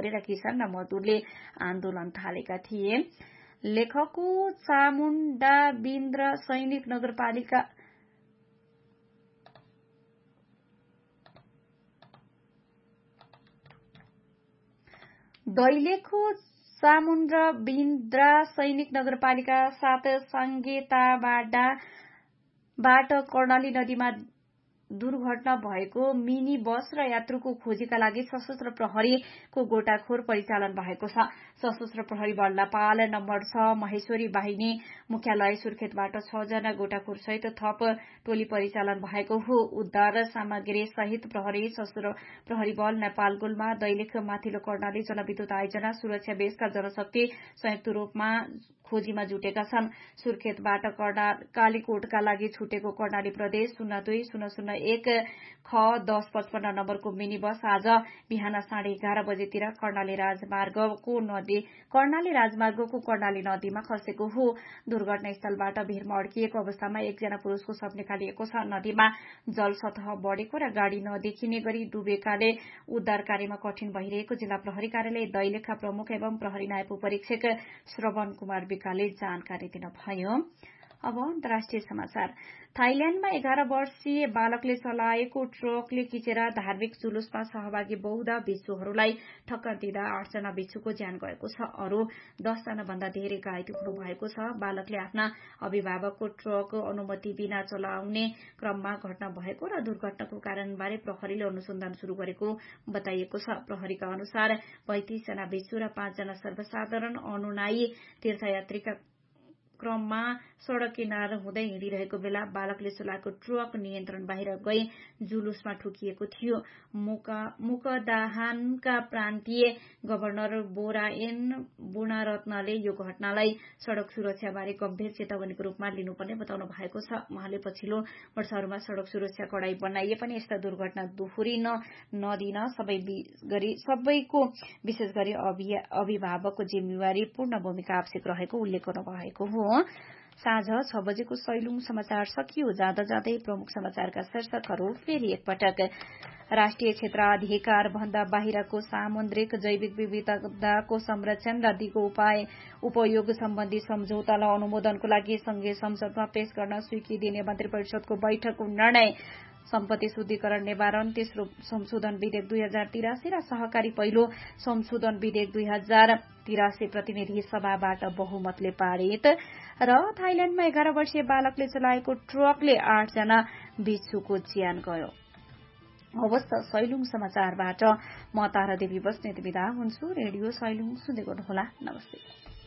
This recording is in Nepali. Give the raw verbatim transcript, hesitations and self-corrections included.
गरेर किसान र मजदुरले आन्दोलन थालेका थिए। लेखको चामुण्डा बिन्द्र सैनिक नगरपालिका दैलेखको चामुण्डा बिन्द्रा सैनिक नगरपालिका सात साङ्गेताबाट कर्णाली नदीमा दुर्घटना भएको मिनी बस र यात्रुको खोजीका लागि सशस्त्र प्रहरीको गोटाखोर परिचालन भएको छ। सशस्त्र प्रहरी बल्लापाल नम्बर छ महेश्वरी बाहिनी मुख्यालय सुर्खेतबाट छ जना गोटाखोर सहित थप टोली परिचालन भएको हो। उद्धार सामग्री सहित प्रहरी सशस्त्र प्रहरी बल नेपालगुल्मा दैलेख माथिल्लो कर्णाली जलविद्युत आयोजना सुरक्षा बेसका जनशक्ति संयुक्त रूपमा खोजीमा जुटेका छन्। सुर्खेतबाट कालीकोटका लागि छुटेको कर्णाली प्रदेश शून्य दुई शून्य शून्य एक ख दस पचपन्न नम्बरको मिनी बस आज बिहान साढे एघार बजेतिर कर्णाली राजमार्गको नदी कर्णाली राजमार्गको कर्णाली नदीमा खसेको हो। दुर्घटनास्थलबाट भीरमा अड्किएको अवस्थामा एकजना पुरूषको शव निकालिएको छ। नदीमा जलसतह बढेको र गाड़ी नदेखिने गरी डुबेकाले उद्धार कार्यमा कठिन भइरहेको जिल्ला प्रहरी कार्यालय दैलेखका प्रमुख एवं प्रहरी नायब उपरीक्षक श्रवण कुमार विकाले जानकारी दिनुभयो। अब अन्तर्राष्ट्रिय समाचार। थाइल्याण्डमा एघार वर्षीय बालकले चलाएको ट्रकले खिचेर धार्मिक जुलुसमा सहभागी बौद्ध भिक्षुहरूलाई ठक्कर दिँदा आठजना भिक्षुको ज्यान गएको छ। अरू दसजना भन्दा धेरै घाइते हुनु भएको छ। बालकले आफ्ना अभिभावकको ट्रक अनुमति बिना चलाउने क्रममा घटना भएको र दुर्घटनाको कारणबारे प्रहरीले अनुसन्धान शुरू गरेको बताइएको छ। प्रहरीका अनुसार पैंतीस जना भिक्षु र पाँचजना सर्वसाधारण अनुयायी तीर्थयात्रीका क्रममा सड़क किनार हुँदै हिँडिरहेको बेला बालकले चलाएको ट्रक नियन्त्रण बाहिर गई जुलुसमा ठोकिएको थियो। मुकदाहानका प्रान्तीय गभर्नर बोराएन बुणारत्नले यो घटनालाई सड़क सुरक्षाबारे गम्भीर चेतावनीको रूपमा लिनुपर्ने बताउनु भएको छ। उहाँले पछिल्लो वर्षहरूमा सड़क सुरक्षा कडाई बनाइए पनि यस्ता दुर्घटना दोहोरिन नदिन सबैको विशेष गरी अभिभावकको जिम्मेवारी पूर्ण भूमिका आवश्यक रहेको उल्लेख गर्नुभएको हो। साँझ छ बजेको सैलुङ समाचार सकियो। जाँदा जाँदै प्रमुख समाचारका शीर्षकहरू फेरि एकपटक। राष्ट्रिय क्षेत्राधिकार भन्दा बाहिरको सामुद्रिक जैविक विविधताको संरक्षण र दिगो उपाय उपयोग सम्बन्धी सम्झौतालाई अनुमोदनको लागि संघीय संसदमा पेश गर्न स्वीकृति दिने मन्त्री परिषदको बैठकको निर्णय। सम्पत्ति शुद्धिकरण निवारण तेस्रो संशोधन विधेयक दुई हजार तिरासी र सहकारी पहिलो संशोधन विधेयक दुई हजार तिरासी प्रतिनिधि सभाबाट बहुमतले पारित। र थाइल्याण्डमा एघार वर्षीय बालकले चलाएको ट्रकले आठजना भिक्षुको ज्यान गयो। अवस्था सैलुङ समाचारबाट म तारा देवी बस्नेत बिदा हुन्छु। रेडियो सैलुङ सुन्दै गर्नुहोला। नमस्ते।